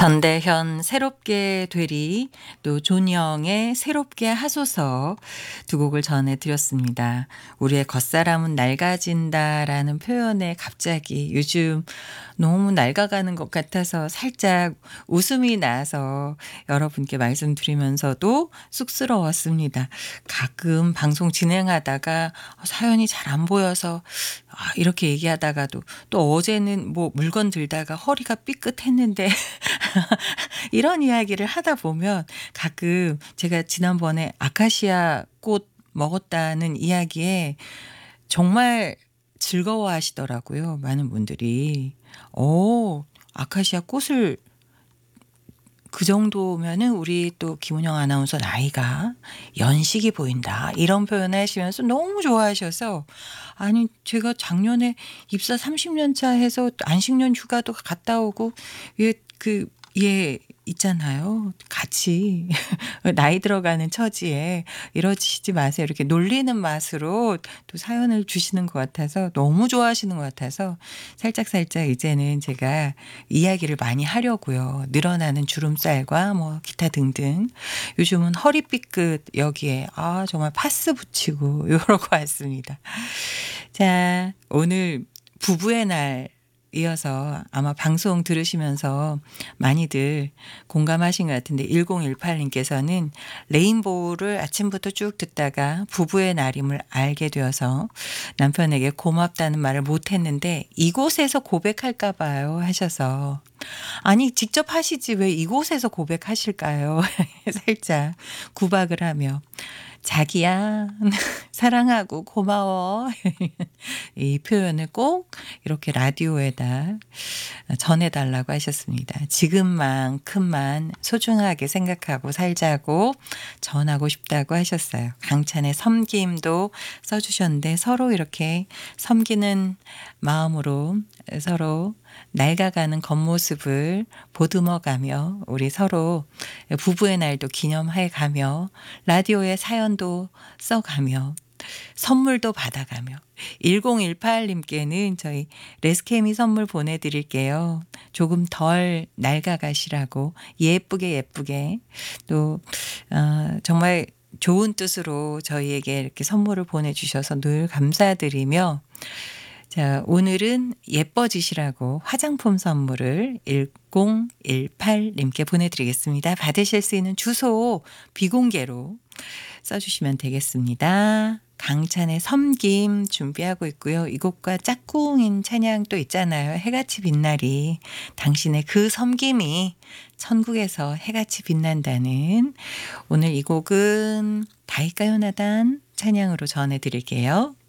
전대현 새롭게 되리, 또 존영의 새롭게 하소서 두 곡을 전해드렸습니다. 우리의 겉사람은 낡아진다라는 표현에 갑자기 요즘 너무 낡아가는 것 같아서 살짝 웃음이 나서 여러분께 말씀드리면서도 쑥스러웠습니다. 가끔 방송 진행하다가 사연이 잘 안 보여서 이렇게 얘기하다가도 또 어제는 뭐 물건 들다가 허리가 삐끗했는데 이런 이야기를 하다 보면 가끔 제가 지난번에 아카시아 꽃 먹었다는 이야기에 정말 즐거워하시더라고요. 많은 분들이. 아카시아 꽃을 그 정도면은 우리 또 김은영 아나운서 나이가 연식이 보인다. 이런 표현을 하시면서 너무 좋아하셔서 아니 제가 작년에 입사 30년 차 해서 안식년 휴가도 갔다 오고 예 있잖아요. 같이 나이 들어가는 처지에 이러시지 마세요. 이렇게 놀리는 맛으로 또 사연을 주시는 것 같아서 너무 좋아하시는 것 같아서 살짝 이제는 제가 이야기를 많이 하려고요. 늘어나는 주름살과 뭐 기타 등등. 요즘은 허리 삐끗 여기에 정말 파스 붙이고 이러고 왔습니다. 자, 오늘 부부의 날 이어서 아마 방송 들으시면서 많이들 공감하신 것 같은데 1018님께서는 레인보우를 아침부터 쭉 듣다가 부부의 날임을 알게 되어서 남편에게 고맙다는 말을 못했는데 이곳에서 고백할까 봐요 하셔서 아니 직접 하시지 왜 이곳에서 고백하실까요? 살짝 구박을 하며 자기야 사랑하고 고마워 이 표현을 꼭 이렇게 라디오에다 전해달라고 하셨습니다. 지금만큼만 소중하게 생각하고 살자고 전하고 싶다고 하셨어요. 강찬의 섬김도 써주셨는데 서로 이렇게 섬기는 마음으로 서로 낡아가는 겉모습을 보듬어가며 우리 서로 부부의 날도 기념해 가며 라디오의 사연도 써가며 선물도 받아가며 1018님께는 저희 레스케미 선물 보내드릴게요. 조금 덜 낡아가시라고 예쁘게 또 정말 좋은 뜻으로 저희에게 이렇게 선물을 보내주셔서 늘 감사드리며 자, 오늘은 예뻐지시라고 화장품 선물을 1018님께 보내드리겠습니다. 받으실 수 있는 주소 비공개로 써주시면 되겠습니다. 강찬의 섬김 준비하고 있고요. 이 곡과 짝꿍인 찬양 또 있잖아요. 해같이 빛나리. 당신의 그 섬김이 천국에서 해같이 빛난다는 오늘 이 곡은 다이가요나단 찬양으로 전해드릴게요.